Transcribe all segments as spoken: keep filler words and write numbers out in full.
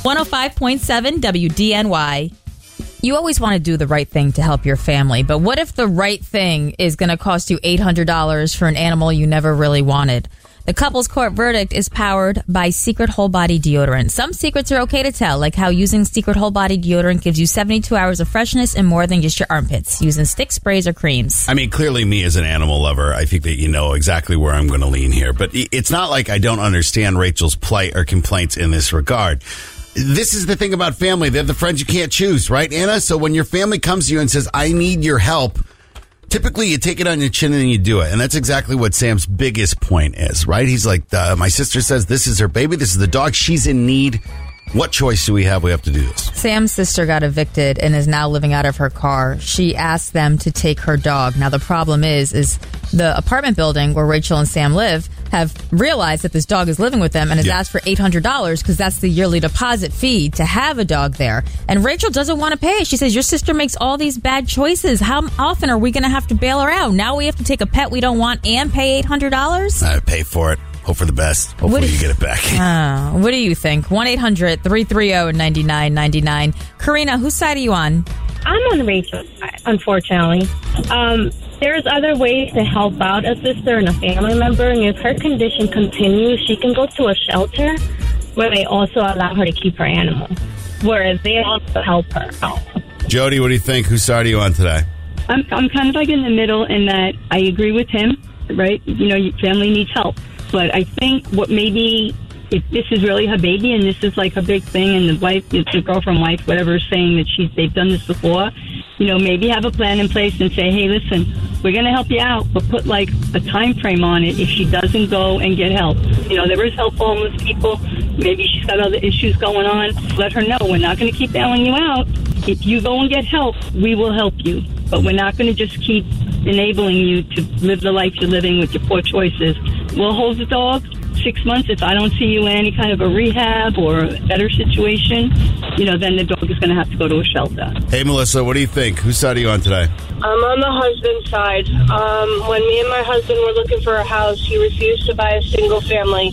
one oh five point seven W D N Y. You always want to do the right thing to help your family, but what if the right thing is going to cost you eight hundred dollars for an animal you never really wanted? The couple's court verdict is powered by Secret Whole Body Deodorant. Some secrets are okay to tell, like how using Secret Whole Body Deodorant gives you seventy-two hours of freshness and more than just your armpits, using sticks, sprays, or creams. I mean, clearly me as an animal lover, I think that you know exactly where I'm going to lean here. But it's not like I don't understand Rachel's plight or complaints in this regard. This is the thing about family. They're the friends you can't choose, right, Anna? So when your family comes to you and says, I need your help, typically you take it on your chin and you do it. And that's exactly what Sam's biggest point is, right? He's like, uh, my sister says this is her baby. This is the dog. She's in need. What choice do we have? We have to do this. Sam's sister got evicted and is now living out of her car. She asked them to take her dog. Now, the problem is, is the apartment building where Rachel and Sam live have realized that this dog is living with them and has yeah. asked for eight hundred dollars because that's the yearly deposit fee to have a dog there. And Rachel doesn't want to pay it. She says, your sister makes all these bad choices. How often are we going to have to bail her out? Now we have to take a pet we don't want and pay eight hundred dollars? I pay for it. Hope for the best. Hopefully you, you get it back. Uh, what do you think? one eight hundred three three zero nine nine nine nine. Karina, whose side are you on? I'm on Rachel's side, unfortunately. Um, there's other ways to help out a sister and a family member, and if her condition continues, she can go to a shelter where they also allow her to keep her animal, whereas they also help her out. Jody, what do you think? Whose side are you on today? I'm, I'm kind of like in the middle in that I agree with him, right? You know, your family needs help. But I think what maybe if this is really her baby and this is like her big thing and the wife, the girlfriend wife, whatever, is saying that she's they've done this before, you know, maybe have a plan in place and say, hey, listen, we're going to help you out, but put like a time frame on it if she doesn't go and get help. You know, there is help for homeless people. Maybe she's got other issues going on. Let her know. We're not going to keep bailing you out. If you go and get help, we will help you. But we're not going to just keep enabling you to live the life you're living with your poor choices. We'll hold the dog six months. If I don't see you in any kind of a rehab or a better situation, you know, then the dog is going to have to go to a shelter. Hey, Melissa, what do you think? Whose side are you on today? I'm on the husband's side. Um, when me and my husband were looking for a house, he refused to buy a single family.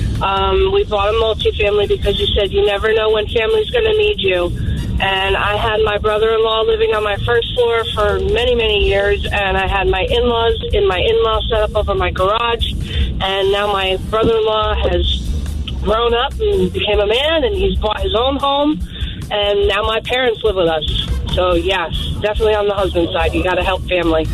Um, we bought a multifamily because you said you never know when family's going to need you. And I had my brother-in-law living on my first floor for many, many years, and I had my in-laws in my in-law setup over my garage. And now my brother-in-law has grown up and became a man, and he's bought his own home. And now my parents live with us. So, yes, definitely on the husband's side. You got to help family.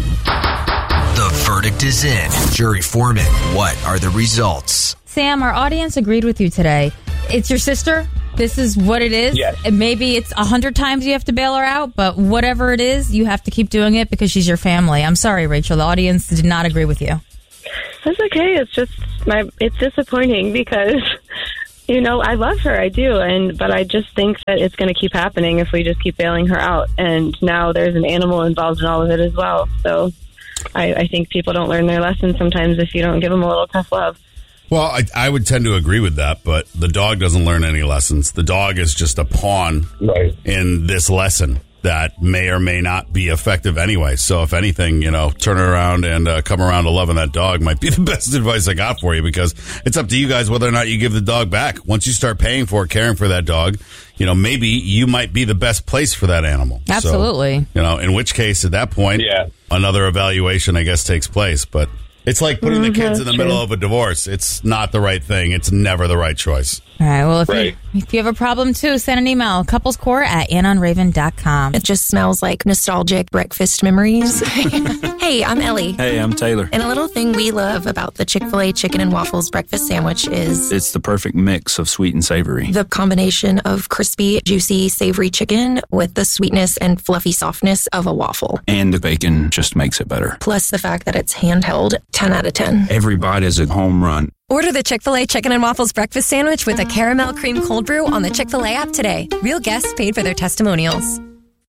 The verdict is in. Jury foreman, what are the results? Sam, our audience agreed with you today. It's your sister. This is what it is. Yes. And maybe it's a hundred times you have to bail her out, but whatever it is, you have to keep doing it because she's your family. I'm sorry, Rachel. The audience did not agree with you. That's okay. It's just my. It's disappointing because, you know, I love her. I do. And but I just think that it's going to keep happening if we just keep bailing her out. And now there's an animal involved in all of it as well. So I, I think people don't learn their lessons sometimes if you don't give them a little tough love. Well, I, I would tend to agree with that, but the dog doesn't learn any lessons. The dog is just a pawn right. in this lesson that may or may not be effective anyway. So if anything, you know, turn around and uh, come around to loving that dog might be the best advice I got for you, because it's up to you guys whether or not you give the dog back. Once you start paying for it, caring for that dog, you know, maybe you might be the best place for that animal. Absolutely. So, you know, in which case at that point, yeah. another evaluation, I guess, takes place. But it's like putting mm-hmm, the kids in the true. middle of a divorce. It's not the right thing. It's never the right choice. All right. Well, if, right. you, if you have a problem, too, send an email. couplescore at ann raven dot com. It just smells like nostalgic breakfast memories. Hey, I'm Ellie. Hey, I'm Taylor. And a little thing we love about the Chick-fil-A Chicken and Waffles breakfast sandwich is it's the perfect mix of sweet and savory. The combination of crispy, juicy, savory chicken with the sweetness and fluffy softness of a waffle. And the bacon just makes it better. Plus the fact that it's handheld, ten out of ten. Every bite is a home run. Order the Chick-fil-A Chicken and Waffles breakfast sandwich with a caramel cream cold brew on the Chick-fil-A app today. Real guests paid for their testimonials.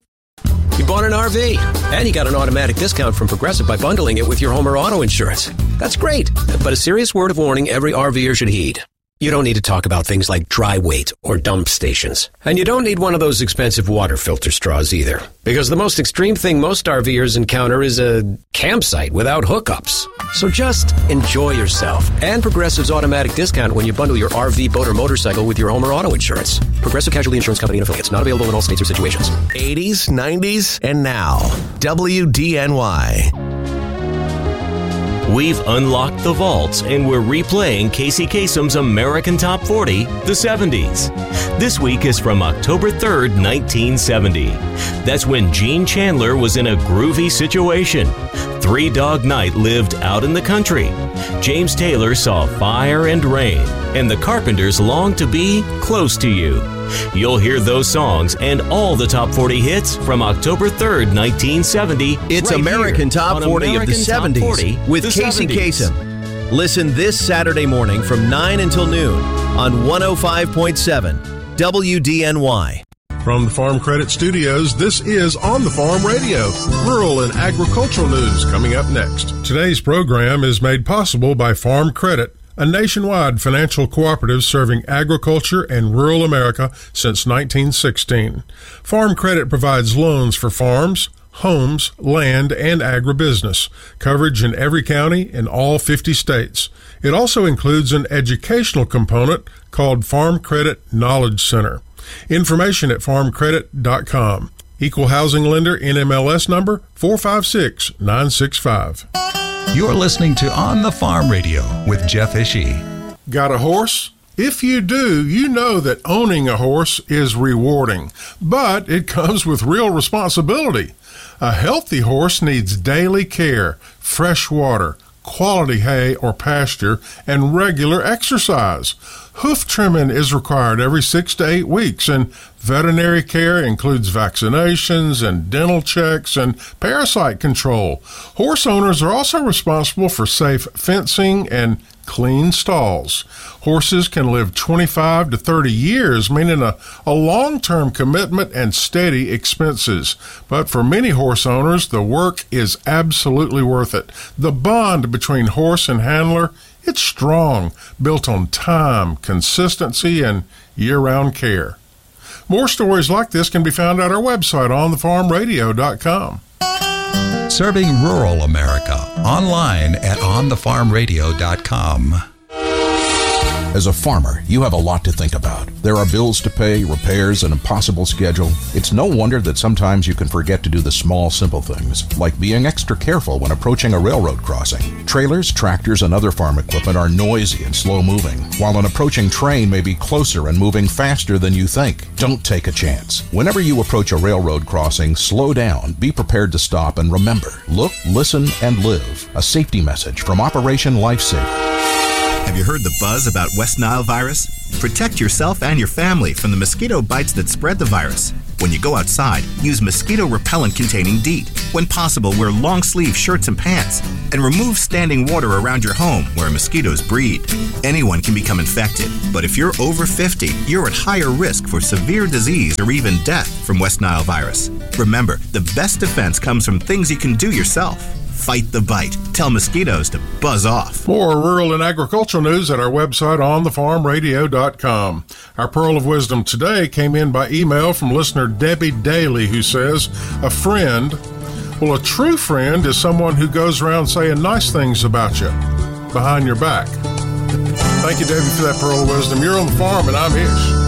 You bought an R V, and you got an automatic discount from Progressive by bundling it with your home or auto insurance. That's great, but a serious word of warning every RVer should heed. You don't need to talk about things like dry weight or dump stations. And you don't need one of those expensive water filter straws either. Because the most extreme thing most RVers encounter is a campsite without hookups. So just enjoy yourself. And Progressive's automatic discount when you bundle your R V, boat, or motorcycle with your home or auto insurance. Progressive Casualty Insurance Company and Affiliates. Not available in all states or situations. eighties, nineties, and now. W D N Y. We've unlocked the vaults and we're replaying Casey Kasem's American Top forty, the seventies. This week is from October third, nineteen seventy. That's when Gene Chandler was in a groovy situation. Three Dog Night lived out in the country. James Taylor saw fire and rain, and the Carpenters longed to be close to you. You'll hear those songs and all the top forty hits from October third, nineteen seventy. It's right American Top forty American of the seventies forty, with the Casey seventies. Kasem. Listen this Saturday morning from nine until noon on one oh five point seven W D N Y. From the Farm Credit Studios, this is On the Farm Radio, rural and agricultural news coming up next. Today's program is made possible by Farm Credit, a nationwide financial cooperative serving agriculture and rural America since nineteen sixteen. Farm Credit provides loans for farms, homes, land, and agribusiness, coverage in every county in all fifty states. It also includes an educational component called Farm Credit Knowledge Center. Information at farm credit dot com. Equal housing lender, N M L S number four five six nine six five. You're listening to On the Farm Radio with Jeff Ishii. Got a horse? If you do, you know that owning a horse is rewarding, but it comes with real responsibility. A healthy horse needs daily care, fresh water, quality hay or pasture, and regular exercise. Hoof trimming is required every six to eight weeks, and veterinary care includes vaccinations and dental checks and parasite control. Horse owners are also responsible for safe fencing and clean stalls. Horses can live twenty-five to thirty years, meaning a, a long-term commitment and steady expenses. But for many horse owners, the work is absolutely worth it. The bond between horse and handler, it's strong, built on time, consistency, and year-round care. More stories like this can be found at our website, on the farm radio dot com. Serving rural America online at on the farm radio dot com. As a farmer, you have a lot to think about. There are bills to pay, repairs, an impossible schedule. It's no wonder that sometimes you can forget to do the small, simple things, like being extra careful when approaching a railroad crossing. Trailers, tractors, and other farm equipment are noisy and slow-moving, while an approaching train may be closer and moving faster than you think. Don't take a chance. Whenever you approach a railroad crossing, slow down, be prepared to stop, and remember, look, listen, and live. A safety message from Operation Lifesaver. Have you heard the buzz about West Nile virus? Protect yourself and your family from the mosquito bites that spread the virus. When you go outside, use mosquito repellent containing DEET. When possible, wear long-sleeve shirts and pants. And remove standing water around your home where mosquitoes breed. Anyone can become infected, but if you're over fifty, you're at higher risk for severe disease or even death from West Nile virus. Remember, the best defense comes from things you can do yourself. Fight the bite. Tell mosquitoes to buzz off. More rural and agricultural news at our website, on the farm radio dot com. Our Pearl of Wisdom today came in by email from listener Debbie Daly, who says, a friend, well, a true friend is someone who goes around saying nice things about you behind your back. Thank you, Debbie, for that Pearl of Wisdom. You're on the farm, and I'm Ish.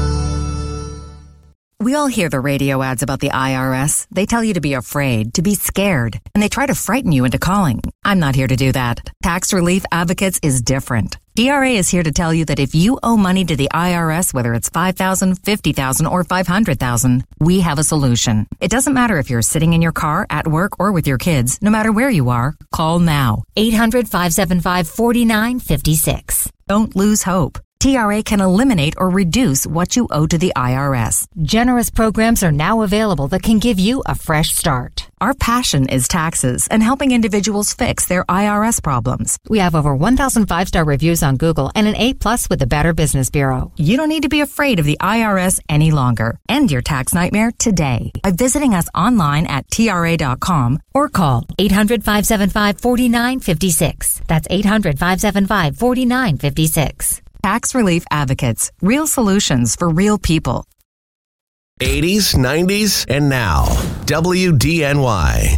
We all hear the radio ads about the I R S. They tell you to be afraid, to be scared, and they try to frighten you into calling. I'm not here to do that. Tax Relief Advocates is different. T R A is here to tell you that if you owe money to the I R S, whether it's five thousand dollars, fifty thousand dollars, or five hundred thousand dollars, we have a solution. It doesn't matter if you're sitting in your car, at work, or with your kids. No matter where you are, call now. eight hundred, five seven five, four nine five six. Don't lose hope. T R A can eliminate or reduce what you owe to the I R S. Generous programs are now available that can give you a fresh start. Our passion is taxes and helping individuals fix their I R S problems. We have over one thousand five-star reviews on Google and an A plus with the Better Business Bureau. You don't need to be afraid of the I R S any longer. End your tax nightmare today by visiting us online at T R A dot com or call eight hundred, five seven five, four nine five six. That's eight hundred, five seven five, four nine five six. Tax Relief Advocates. Real solutions for real people. eighties, nineties, and now. W D N Y.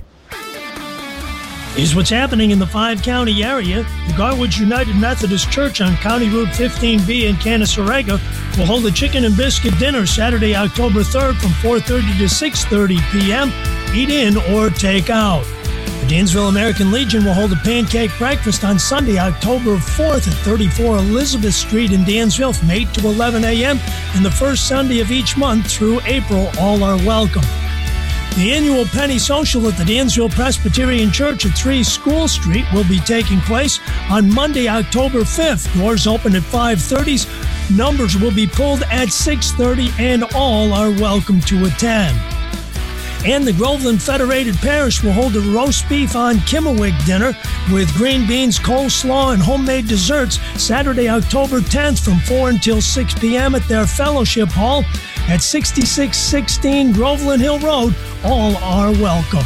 Is what's happening in the five-county area. The Garwood United Methodist Church on County Route fifteen B in Canasarega will hold a chicken and biscuit dinner Saturday, October third from four thirty to six thirty p.m. Eat in or take out. The Dansville American Legion will hold a pancake breakfast on Sunday, October fourth at thirty-four Elizabeth Street in Dansville from eight to eleven a.m. and the first Sunday of each month through April. All are welcome. The annual Penny Social at the Dansville Presbyterian Church at three School Street will be taking place on Monday, October fifth. Doors open at five thirty. Numbers will be pulled at six thirty, and all are welcome to attend. And the Groveland Federated Parish will hold a roast beef on Kimmelwig dinner with green beans, coleslaw, and homemade desserts Saturday, October tenth from four until six p.m. at their fellowship hall at sixty-six sixteen Groveland Hill Road. All are welcome.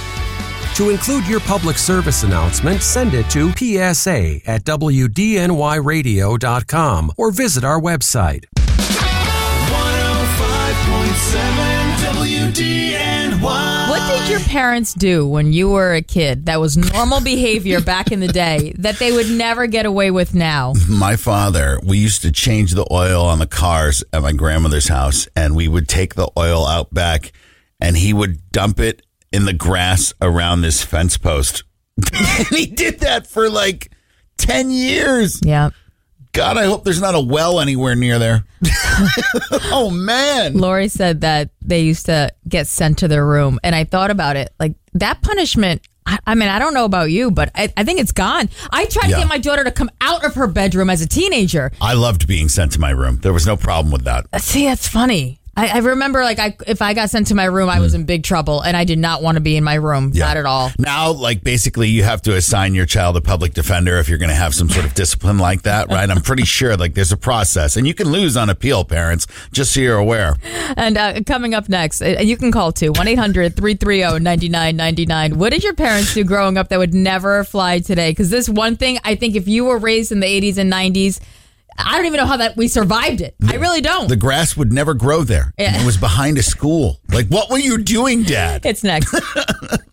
To include your public service announcement, send it to P S A at W D N Y radio dot com or visit our website. one oh five point seven W D N Y. What did your parents do when you were a kid that was normal behavior back in the day that they would never get away with now? My father, we used to change the oil on the cars at my grandmother's house, and we would take the oil out back, and he would dump it in the grass around this fence post. And he did that for like ten years. Yeah. God, I hope there's not a well anywhere near there. Oh, man. Lori said that they used to get sent to their room. And I thought about it. Like, that punishment, I, I mean, I don't know about you, but I, I think it's gone. I tried Yeah. to get my daughter to come out of her bedroom as a teenager. I loved being sent to my room. There was no problem with that. See, that's funny. I, I remember, like, I, if I got sent to my room, I was in big trouble, and I did not want to be in my room. Yeah. Not at all. Now, like, basically, you have to assign your child a public defender if you're going to have some sort of discipline like that, right? I'm pretty sure, like, there's a process. And you can lose on appeal, parents, just so you're aware. And uh, coming up next, uh, you can call to one eight hundred three three zero nine nine nine nine. What did your parents do growing up that would never fly today? Because this one thing, I think if you were raised in the eighties and nineties, I don't even know how that we survived it. I really don't. The grass would never grow there. Yeah. It was behind a school. Like, what were you doing, Dad? It's next.